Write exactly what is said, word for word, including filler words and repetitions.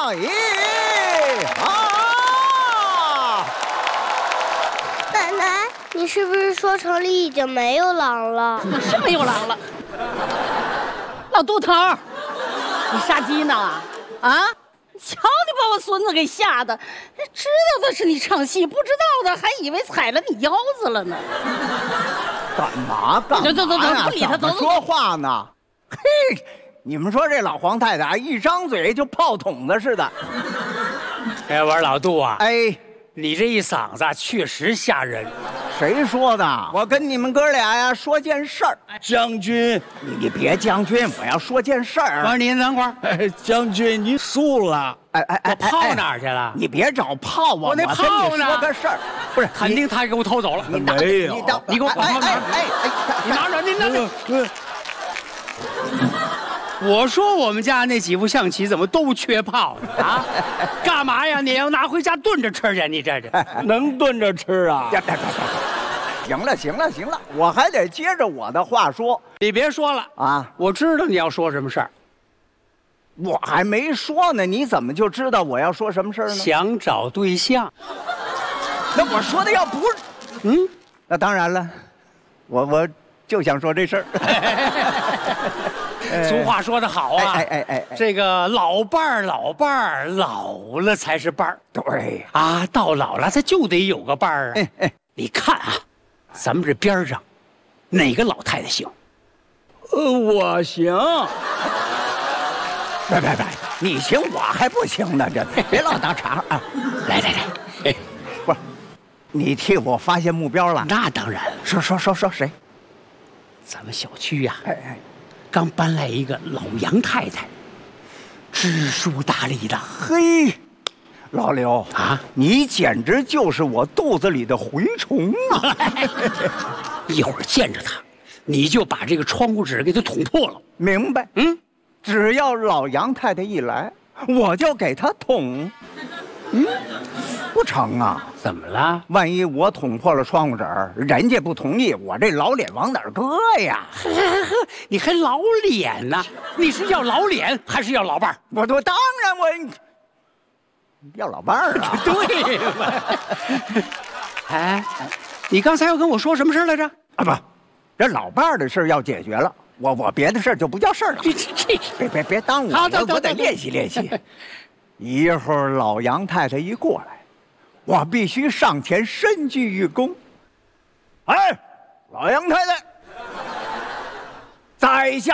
咦啊！ 奶奶，你是不是说城里已经没有狼了？ 是没有狼了。老杜头，你杀鸡呢？啊？瞧你把我孙子给吓的，知道的是你唱戏，不知道的还以为踩了你腰子了呢。 干嘛干嘛呀？ 走走走，不理他，走走。 说话呢？嘿，你们说这老黄太太一张嘴就炮筒子似的。 哎，我说老杜啊， 哎， 你这一嗓子确实吓人。 谁说的？我跟你们哥俩呀说件事儿。 将军， 你你别将军，我要说件事儿。 我说您等会儿， 哎，将军您输了。 哎哎哎， 我炮哪儿去了？ 你别找炮啊！ 我那炮呢？ 我跟你说个事儿，不是， 肯定他给我偷走了。 你没有， 你等， 你给我哎哎哎哎， 你拿着，你拿着。我说我们家那几副象棋怎么都缺炮呢？啊，干嘛呀？你要拿回家炖着吃去？你这是能炖着吃啊？ 行了行了行了，我还得接着我的话说。 你别说了啊， 我知道你要说什么事儿。 我还没说呢，你怎么就知道我要说什么事儿呢？ 想找对象。 那我说的要不是，嗯，那当然了，我我就想说这事儿。 俗话说得好啊， 哎哎哎， 这个老伴儿老伴儿老了才是伴儿。 对啊，到老了他就得有个伴儿啊。 哎哎， 你看啊，咱们这边上哪个老太太行？ 呃，我行。 别别别，你行我还不行呢，这别老当茬啊！ 来来来，哎， 不是，你替我发现目标了？ 那当然了。 说说说说谁？ 咱们小区呀、啊， 哎哎， 刚搬来一个老杨太太，知书达理的。 嘿，老刘啊， 你简直就是我肚子里的蛔虫啊！ 一会儿见着他，你就把这个窗户纸给他捅破了。 明白？ 嗯。 只要老杨太太一来，我就给她捅。嗯，不成啊？ 怎么了？ 万一我捅破了窗户纸儿，人家不同意，我这老脸往哪儿搁呀？ 呵呵呵，你还老脸呢？你是要老脸还是要老伴儿？ 我我当然我要老伴儿啊！ 对吧？哎，你刚才要跟我说什么事来着？ 啊不，这老伴儿的事要解决了。我我别的事儿就不叫事儿了， 这这别别别耽误我，我我得练习练习。一会儿老杨太太一过来，我必须上前深鞠一躬。哎，老杨太太，在下。